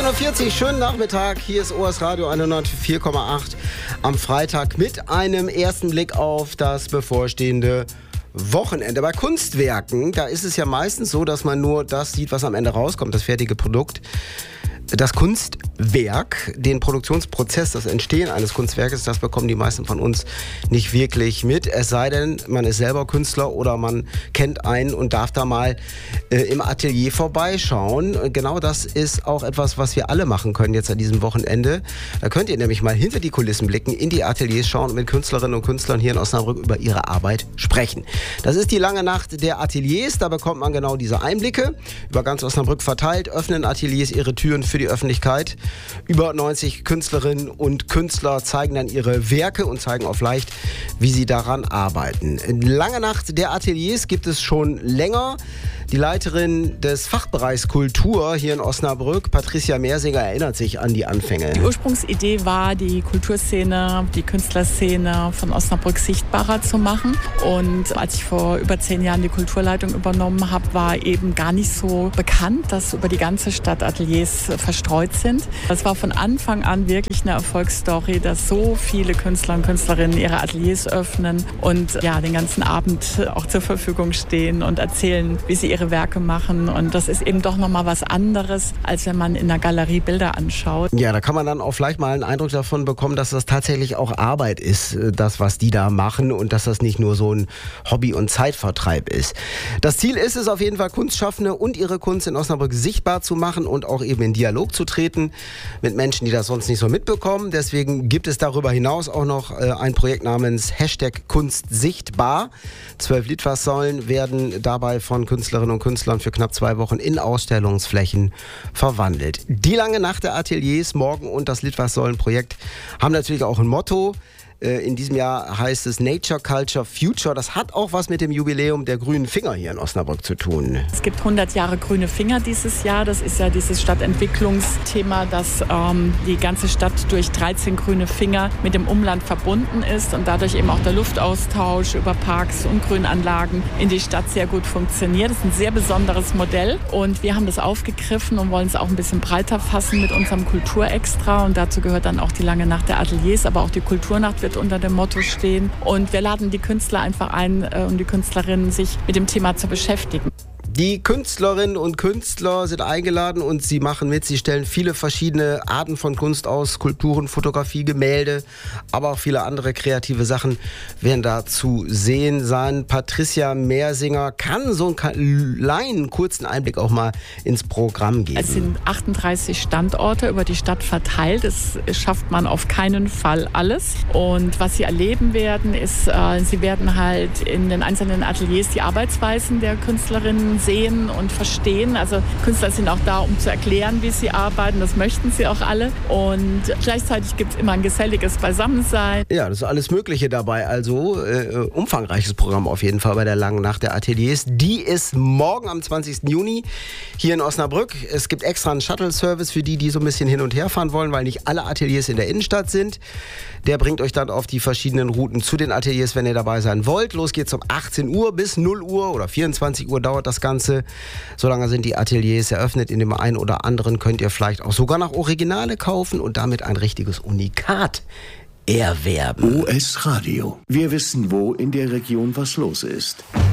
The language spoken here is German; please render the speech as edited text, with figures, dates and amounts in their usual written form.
9:40 Uhr, schönen Nachmittag. Hier ist OS Radio 104,8 am Freitag mit einem ersten Blick auf das bevorstehende Wochenende. Bei Kunstwerken, da ist es ja meistens so, dass man nur das sieht, was am Ende rauskommt, das fertige Produkt. Das Kunstwerk, den Produktionsprozess, das Entstehen eines Kunstwerkes, das bekommen die meisten von uns nicht wirklich mit. Es sei denn, man ist selber Künstler oder man kennt einen und darf da mal im Atelier vorbeischauen. Genau das ist auch etwas, was wir alle machen können jetzt an diesem Wochenende. Da könnt ihr nämlich mal hinter die Kulissen blicken, in die Ateliers schauen und mit Künstlerinnen und Künstlern hier in Osnabrück über ihre Arbeit sprechen. Das ist die lange Nacht der Ateliers. Da bekommt man genau diese Einblicke. Über ganz Osnabrück verteilt öffnen Ateliers ihre Türen für die Öffentlichkeit. Über 90 Künstlerinnen und Künstler zeigen dann ihre Werke und zeigen auch leicht, wie sie daran arbeiten. Lange Nacht der Ateliers gibt es schon länger. Die Leiterin des Fachbereichs Kultur hier in Osnabrück, Patricia Mersinger, erinnert sich an die Anfänge. Die Ursprungsidee war, die Kulturszene, die Künstlerszene von Osnabrück sichtbarer zu machen. Und als ich vor über 10 Jahren die Kulturleitung übernommen habe, war eben gar nicht so bekannt, dass über die ganze Stadt Ateliers verstreut sind. Das war von Anfang an wirklich eine Erfolgsstory, dass so viele Künstler und Künstlerinnen ihre Ateliers öffnen und ja, den ganzen Abend auch zur Verfügung stehen und erzählen, wie sie ihre Werke machen. Und das ist eben doch nochmal was anderes, als wenn man in der Galerie Bilder anschaut. Ja, da kann man dann auch vielleicht mal einen Eindruck davon bekommen, dass das tatsächlich auch Arbeit ist, das, was die da machen, und dass das nicht nur so ein Hobby- und Zeitvertreib ist. Das Ziel ist es auf jeden Fall, Kunstschaffende und ihre Kunst in Osnabrück sichtbar zu machen und auch eben in Dialog zu treten mit Menschen, die das sonst nicht so mitbekommen. Deswegen gibt es darüber hinaus auch noch ein Projekt namens #KunstSichtbar. 12 Litfaßsäulen werden dabei von Künstlerinnen und Künstlern für knapp 2 Wochen in Ausstellungsflächen verwandelt. Die lange Nacht der Ateliers, morgen und das Litfaßsäulen-Projekt haben natürlich auch ein Motto. In diesem Jahr heißt es Nature, Culture, Future. Das hat auch was mit dem Jubiläum der grünen Finger hier in Osnabrück zu tun. Es gibt 100 Jahre grüne Finger dieses Jahr. Das ist ja dieses Stadtentwicklungsthema, dass die ganze Stadt durch 13 grüne Finger mit dem Umland verbunden ist und dadurch eben auch der Luftaustausch über Parks und Grünanlagen in die Stadt sehr gut funktioniert. Das ist ein sehr besonderes Modell und wir haben das aufgegriffen und wollen es auch ein bisschen breiter fassen mit unserem Kulturextra, und dazu gehört dann auch die lange Nacht der Ateliers, aber auch die Kulturnacht wird unter dem Motto stehen. Und wir laden die Künstler einfach ein, und die Künstlerinnen, sich mit dem Thema zu beschäftigen. Die Künstlerinnen und Künstler sind eingeladen und sie machen mit. Sie stellen viele verschiedene Arten von Kunst aus, Skulpturen, Fotografie, Gemälde, aber auch viele andere kreative Sachen werden da zu sehen sein. Patricia Mersinger kann so einen kleinen, kurzen Einblick auch mal ins Programm geben. Es sind 38 Standorte über die Stadt verteilt. Das schafft man auf keinen Fall alles. Und was sie erleben werden, ist, sie werden halt in den einzelnen Ateliers die Arbeitsweisen der Künstlerinnen sehen und verstehen. Also Künstler sind auch da, um zu erklären, wie sie arbeiten. Das möchten sie auch alle. Und gleichzeitig gibt es immer ein geselliges Beisammensein. Ja, das ist alles Mögliche dabei. Also umfangreiches Programm auf jeden Fall bei der langen Nacht der Ateliers. Die ist morgen am 20. Juni hier in Osnabrück. Es gibt extra einen Shuttle-Service für die, die so ein bisschen hin und her fahren wollen, weil nicht alle Ateliers in der Innenstadt sind. Der bringt euch dann auf die verschiedenen Routen zu den Ateliers, wenn ihr dabei sein wollt. Los geht's um 18 Uhr bis 0 Uhr oder 24 Uhr dauert das Ganze. Solange sind die Ateliers eröffnet. In dem einen oder anderen könnt ihr vielleicht auch sogar noch Originale kaufen und damit ein richtiges Unikat erwerben. OS Radio. Wir wissen, wo in der Region was los ist.